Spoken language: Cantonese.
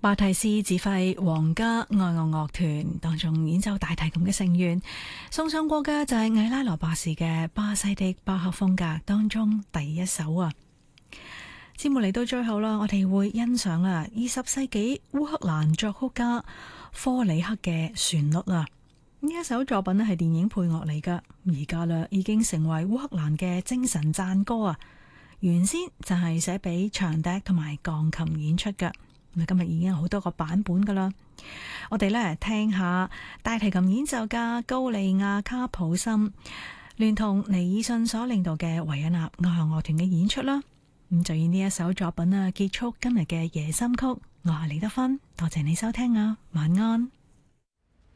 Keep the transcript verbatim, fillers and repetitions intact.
巴蒂斯指揮皇家愛樂樂團當中演奏大提琴嘅成員，送上過嘅就係艾拉羅博士嘅巴西的巴赫風格當中第一首啊。節目嚟到最後啦，我哋會欣賞啊二十世紀烏克蘭作曲家科里克嘅旋律啊。呢一首作品咧係電影配樂嚟噶，而家啦已經成為烏克蘭嘅精神讚歌啊。原先就係寫俾長笛同埋鋼琴演出噶。今日已經有好多個版本噶啦，我哋咧聽下大提琴演奏家高利亞卡普森聯同尼爾遜所領導嘅維也納愛樂樂團嘅演出啦。咁就以呢一首作品啊結束今日嘅夜心曲。我係李德芬，多謝你收聽啊，晚安。